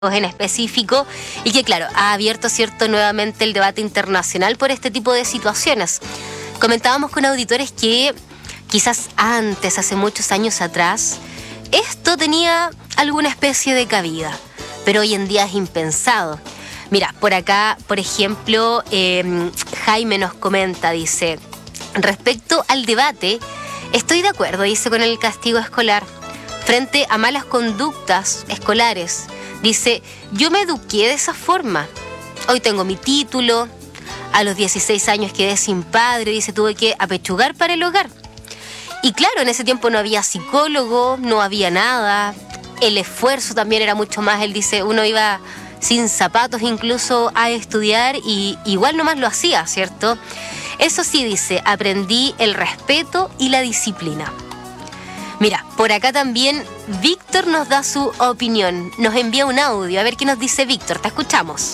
en específico y que, claro, ha abierto nuevamente el debate internacional por este tipo de situaciones. Comentábamos con auditores que quizás antes, hace muchos años atrás, esto tenía alguna especie de cabida, pero hoy en día es impensado. Mira, por acá, por ejemplo, Jaime nos comenta, dice, respecto al debate, estoy de acuerdo, dice, con el castigo escolar frente a malas conductas escolares. Dice, yo me eduqué de esa forma. Hoy tengo mi título. A los 16 años quedé sin padre. Dice, tuve que apechugar para el hogar. Y claro, en ese tiempo no había psicólogo, no había nada. El esfuerzo también era mucho más. Él dice, uno iba sin zapatos incluso a estudiar y igual nomás lo hacía, ¿cierto? Eso sí, dice, aprendí el respeto y la disciplina. Mira, por acá también Víctor nos da su opinión, nos envía un audio, a ver qué nos dice Víctor, te escuchamos.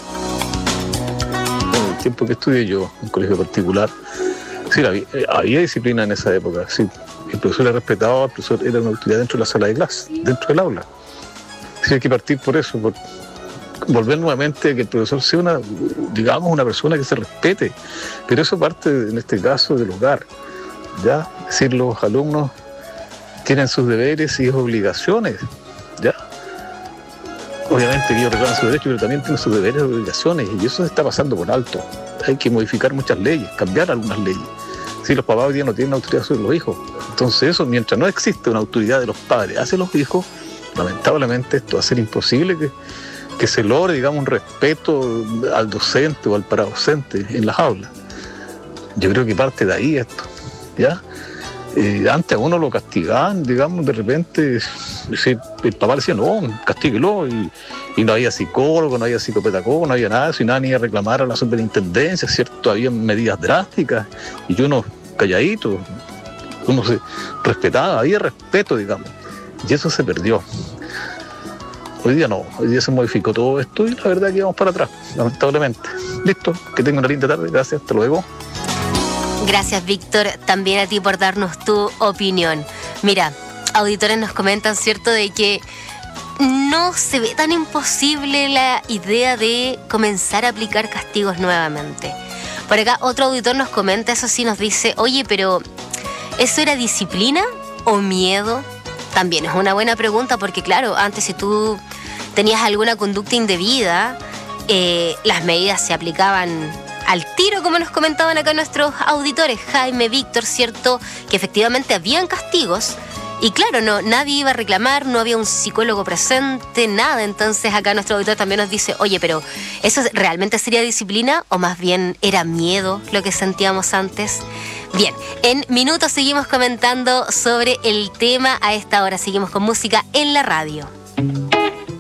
En el tiempo que estudié yo, en colegio particular, sí, había disciplina en esa época, sí. El profesor era respetado, el profesor era una autoridad dentro de la sala de clase, dentro del aula. Sí, hay que partir por eso, por volver nuevamente a que el profesor sea una persona que se respete, pero eso parte, en este caso, del hogar, ¿ya? Es decir, los alumnos tienen sus deberes y obligaciones, ¿ya? Obviamente que ellos reclaman sus derechos, pero también tienen sus deberes y obligaciones, y eso se está pasando por alto. Hay que modificar muchas leyes, cambiar algunas leyes. Si los papás hoy día no tienen autoridad sobre los hijos, entonces eso, mientras no existe una autoridad de los padres hacia los hijos, lamentablemente esto va a ser imposible que se logre, digamos, un respeto al docente o al paradocente en las aulas. Yo creo que parte de ahí esto, ¿ya? Antes a uno lo castigaban, digamos, de repente, el papá decía, no, castíguelo, y no había psicólogo, no había psicopedagogo, no había nada, sin nadie reclamar a la superintendencia, ¿cierto? Había medidas drásticas, y uno calladito, uno se respetaba, había respeto, digamos, y eso se perdió. Hoy día no, hoy día se modificó todo esto, y la verdad que vamos para atrás, lamentablemente. Listo, que tenga una linda tarde, gracias, hasta luego. Gracias, Víctor, también a ti por darnos tu opinión. Mira, auditores nos comentan, ¿cierto?, de que no se ve tan imposible la idea de comenzar a aplicar castigos nuevamente. Por acá otro auditor nos comenta, eso sí, nos dice, oye, pero ¿eso era disciplina o miedo? También es una buena pregunta porque, claro, antes si tú tenías alguna conducta indebida, las medidas se aplicaban al tiro, como nos comentaban acá nuestros auditores, Jaime, Víctor, ¿cierto? Que efectivamente habían castigos y claro, no, nadie iba a reclamar, no había un psicólogo presente, nada. Entonces acá nuestro auditor también nos dice, oye, pero ¿eso realmente sería disciplina o más bien era miedo lo que sentíamos antes? Bien, en minutos seguimos comentando sobre el tema a esta hora. Seguimos con música en la radio.